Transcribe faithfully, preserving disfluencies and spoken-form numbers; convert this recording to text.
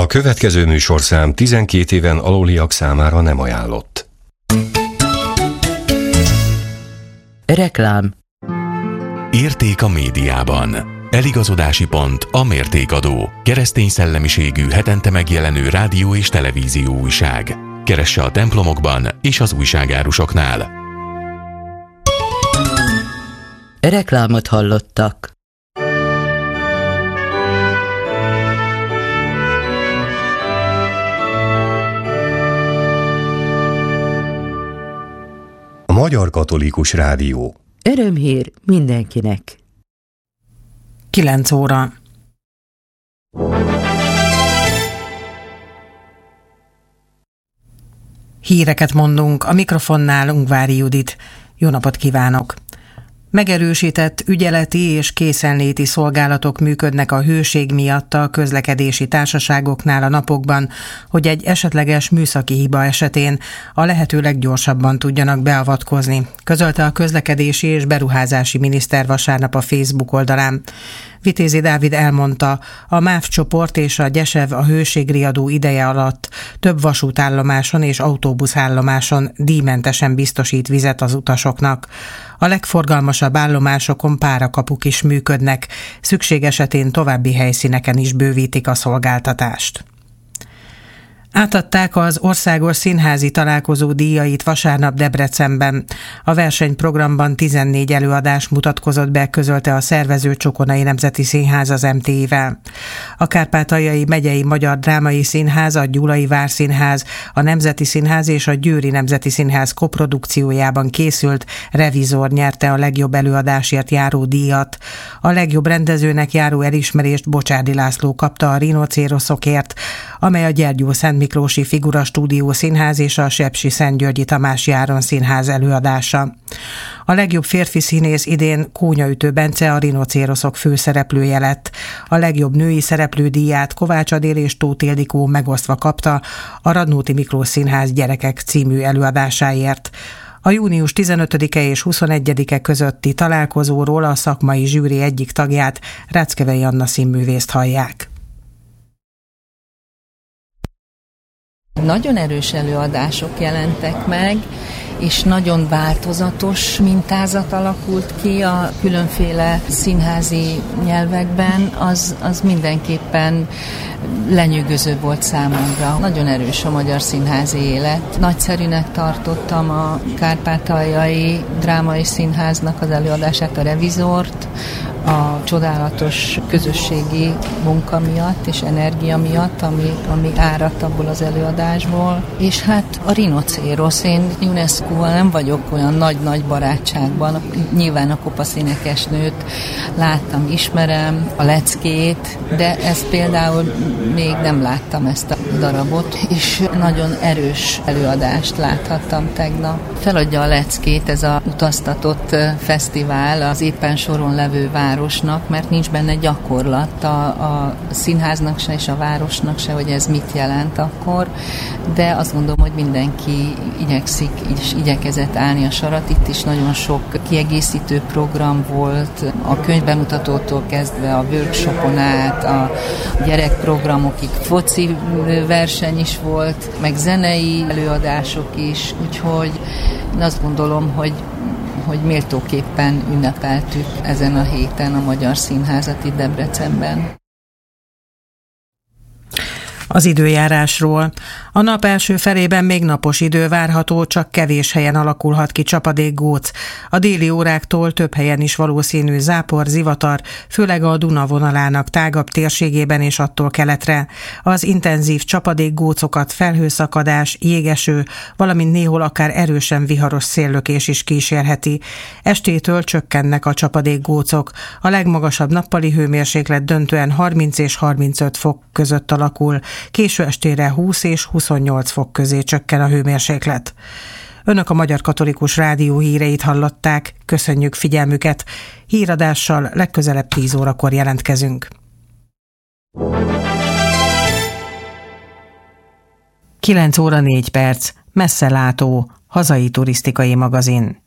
A következő műsorszám tizenkét éven aluliak számára nem ajánlott. Reklám. Érték a médiában. Eligazodási pont a Mértékadó. Keresztény szellemiségű hetente megjelenő rádió és televízió újság. Keresse a templomokban és az újságárusoknál. Reklámot hallottak. A Magyar Katolikus Rádió. Örömhír mindenkinek. kilenc óra. Híreket mondunk, a mikrofonnál Ungvári Judit. Jó napot kívánok! Megerősített ügyeleti és készenléti szolgálatok működnek a hőség miatt a közlekedési társaságoknál a napokban, hogy egy esetleges műszaki hiba esetén a lehető leggyorsabban tudjanak beavatkozni, közölte a közlekedési és beruházási miniszter vasárnap a Facebook oldalán. Vitézi Dávid elmondta, a MÁV csoport és a Gyesev a hőségriadó ideje alatt több vasútállomáson és autóbuszállomáson díjmentesen biztosít vizet az utasoknak. A legforgalmasabb állomásokon párakapuk is működnek, szükség esetén további helyszíneken is bővítik a szolgáltatást. Átadták az országos színházi találkozó díjait vasárnap Debrecenben. A versenyprogramban tizennégy előadás mutatkozott be, közölte a szervező Csokonai Nemzeti Színház az em té i-vel. A Kárpátaljai Megyei Magyar Drámai Színház, a Gyulai Várszínház, a Nemzeti Színház és a Győri Nemzeti Színház koprodukciójában készült Revizor nyerte a legjobb előadásért járó díjat. A legjobb rendezőnek járó elismerést Bocsárdi László kapta a Rinocéroszokért, amely a Gyergyó-Szent Miklósi Figura Stúdió Színház és a Sepsiszentgyörgyi Tamás Járon Színház előadása. A legjobb férfi színész idén Kónyaütő Bence, a Rinocéroszok főszereplője lett. A legjobb női szereplő díját Kovács Adél és Tóth Ildikó megosztva kapta a Radnóti Miklós Színház Gyerekek című előadásáért. A június tizenötödike és huszonegyedike közötti találkozóról a szakmai zsűri egyik tagját, Ráckevei Anna színművészt hallják. Nagyon erős előadások jelentek meg, és nagyon változatos mintázat alakult ki a különféle színházi nyelvekben, az, az mindenképpen lenyűgöző volt számomra. Nagyon erős a magyar színházi élet. Nagyszerűnek tartottam a Kárpátaljai Drámai Színháznak az előadását, a Revizort, a csodálatos közösségi munka miatt és energia miatt, ami, ami áradt abból az előadásból. És hát a Rinocérosz, én UNESCO-val nem vagyok olyan nagy-nagy barátságban, nyilván a Kopasz énekesnőt láttam, ismerem, a Leckét, de ezt például még nem láttam ezt a darabot, és nagyon erős előadást láthattam tegnap. Feladja a Leckét ez a utaztatott fesztivál az éppen soron levő városnak, mert nincs benne gyakorlat a, a színháznak se és a városnak se, hogy ez mit jelent akkor, de azt gondolom, hogy mindenki igyekszik és igyekezett állni a sarat. Itt is nagyon sok kiegészítő program volt, a könyvbemutatótól kezdve a workshopon át, a gyerekprogramokig, foci verseny is volt, meg zenei előadások is, úgyhogy azt gondolom, hogy hogy méltóképpen ünnepeltük ezen a héten a Magyar Színházat itt Debrecenben. Az időjárásról. A nap első felében még napos idő várható, csak kevés helyen alakulhat ki csapadékgóc. A déli óráktól több helyen is valószínű zápor, zivatar, főleg a Duna vonalának tágabb térségében és attól keletre. Az intenzív csapadékgócokat felhőszakadás, jégeső, valamint néhol akár erősen viharos széllökés is kísérheti. Estétől csökkennek a csapadékgócok. A legmagasabb nappali hőmérséklet döntően harminc és harmincöt fok között alakul. Késő estére húsz és huszonnyolc fok közé csökken a hőmérséklet. Önök a Magyar Katolikus Rádió híreit hallották, köszönjük figyelmüket. Híradással legközelebb tíz órakor jelentkezünk. kilenc óra négy perc, Messzelátó, hazai turisztikai magazin.